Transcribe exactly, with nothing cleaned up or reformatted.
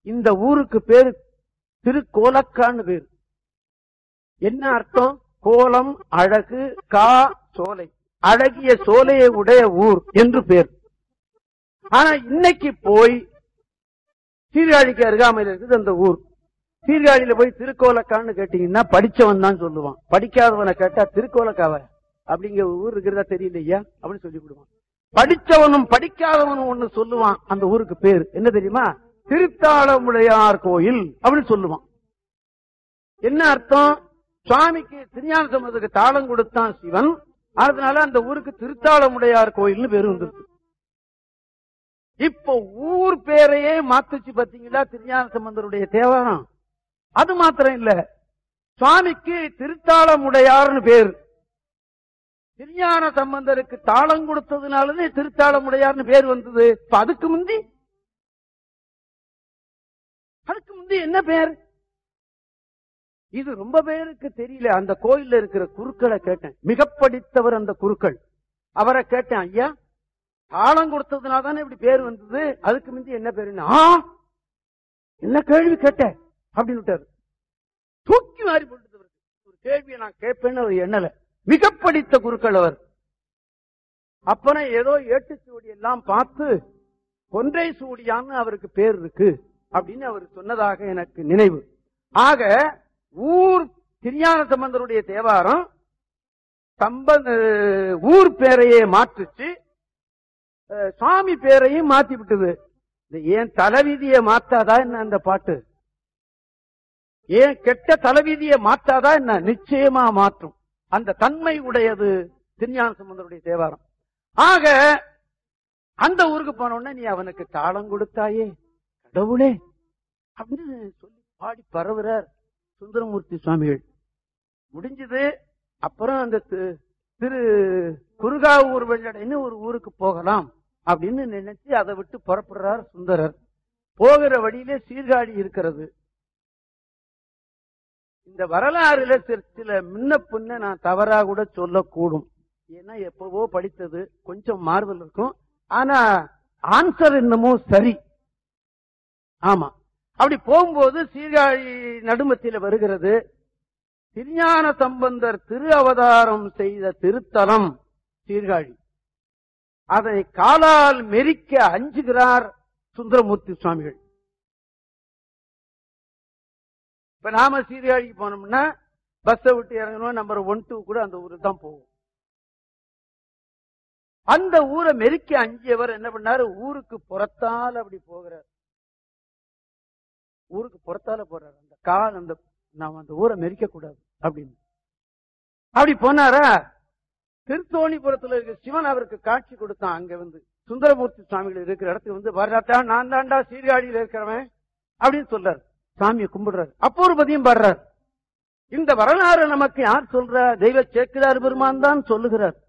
இந்த ஊருக்கு பேரு திருக்கோலக்கான்னு பேரு. என்ன அர்த்தம்? கோலம் அழகு, கா சோலை, அழகிய சோலையை உடைய ஊர் என்று பேர். ஆனா இன்னைக்கு போய் சீர்காழிக்கு அருகாமையில் இருக்குது அந்த ஊர். சீர்காழியில போய் திருக்கோலக்கான்னு கேட்டீங்கன்னா படிச்சவன் தான் சொல்லுவான். படிக்காதவனை கேட்டா திருக்கோலக்காவ அப்படிங்கிற ஊர் இருக்கிறதா தெரியலையா அப்படின்னு சொல்லி விடுவான். படிச்சவனும் படிக்காதவனும் ஒண்ணு சொல்லுவான். அந்த ஊருக்கு பேர் என்ன தெரியுமா? திருத்தாளமுடையார் கோயில் அப்படின்னு சொல்லுவான். என்ன அர்த்தம்? சுவாமிக்கு திருஞான சம்பந்தருக்கு தாளம் கொடுத்தான் சிவன், அதனால அந்த ஊருக்கு திருத்தாளமுடையார் கோயில்னு பேரு வந்துருக்கு. இப்போ ஊர் பேரையே மாத்துச்சு பாத்தீங்களா திருஞான சம்பந்தருடைய தேவாரம். அது மாத்திரம் இல்ல, சுவாமிக்கு திருத்தாளமுடையார்னு பேர். திருஞான சம்பந்தருக்கு தாளம் கொடுத்ததுனாலதே திருத்தாளமுடையார்னு பேர் வந்தது. இப்ப அதுக்கு முந்தி அதுக்கு முந்தி என்ன பேர்? இது ரொம்ப பேருக்கு தெரியல. அந்த கோயில்ல இருக்கிற குருக்களை கேட்டேன், மிக படித்தவர் அந்த குருக்கள். அவரை கேட்டேன், ஐயா தாளம் கொடுத்ததுனால தானே இப்படி பேர் வந்தது, அதுக்கு முந்தி என்ன பேருன்னா என்ன கேள்வி கேட்ட அப்படின்னு விட்டாரு. தூக்கி மாறி போட்டு ஒரு கேள்வியை நான் கேட்பேன்னு அவர் எண்ணல. மிக படித்த குருக்கள் அவர். அப்பனா ஏதோ ஏட்டுச்சூடி எல்லாம் பார்த்து கொன்றை சூடியான்னு அவருக்கு பேர் இருக்கு அப்படின்னு அவர் சொன்னதாக எனக்கு நினைவு. ஆக ஊர் திருஞான சம்பந்தருடைய தேவாரம் சம்பந்த ஊர் பேரையே மாற்றுச்சு, சுவாமி பேரையும் மாத்தி விட்டது. ஏன் தலைவிதியை மாத்தாதா என்ன அந்த பாட்டு? ஏன் கெட்ட தலைவிதியை மாத்தாதா என்ன? நிச்சயமா மாற்றும். அந்த தன்மை உடையது திருஞான சம்பந்தருடைய தேவாரம். ஆக அந்த ஊருக்கு போனோடனே நீ அவனுக்கு தாளம் கொடுத்தாயே கடவுளே அப்படின்னு சொல்லி பாடி பரவுறார் சுந்தரமூர்த்தி சுவாமிகள். முடிஞ்சது. அப்புறம் அந்த திரு குருகாவூர் வெள்ளடைன்னு ஒரு ஊருக்கு போகலாம் அப்படின்னு நினைச்சு அதை விட்டு புறப்படுறார் சுந்தரர். போகிற வழியிலே சீர்காழி இருக்கிறது. இந்த வரலாறுல சில முன்ன பின்ன நான் தவறா கூட சொல்லக்கூடும், ஏன்னா எப்பவோ படித்தது, கொஞ்சம் மாறுதல் இருக்கும். ஆனா ஆன்சர் இன்னமும் சரி. ஆமா, அப்படி போகும்போது சீர்காழி நடுமத்தில வருகிறது. திருஞான சம்பந்தர் திரு அவதாரம் செய்த திருத்தலம் சீர்காழி. அதை காலால் மெரிக்க அஞ்சுகிறார் சுந்தரமூர்த்தி சுவாமிகள். இப்ப நாம சீர்காழிக்கு போனோம்னா பஸ்ஸை விட்டு இறங்கணும், நம்பர் ஒன் டூ கூட அந்த ஊருக்கு தான் போவோம். அந்த ஊரை மெரிக்க அஞ்சியவர் என்ன பண்ணாரு, ஊருக்கு புறத்தால் அப்படி போகிறார். ஊருக்கு புறத்தால போறாரு. அந்த கால் அந்த நாம அந்த ஊரை மெரிக்க கூடாது அப்படின்னு அப்படி போனாரா. திருத்தோணிபுரத்துல இருக்க சிவன் அவருக்கு காட்சி கொடுத்தான். அங்க வந்து சுந்தரமூர்த்தி சுவாமிகள் இருக்கிற இடத்துக்கு வந்து வர்றாத்தா, நான் தாண்டா சீர்காழியில இருக்கிறவன் அப்படின்னு சொல்றாரு. சாமியை கும்பிடுறாரு. அப்போ ஒரு பதியம் பாடுறார். இந்த வரலாறு நமக்கு யார் சொல்ற? தெய்வ சேக்கிழார் பெருமான் தான் சொல்லுகிறார்.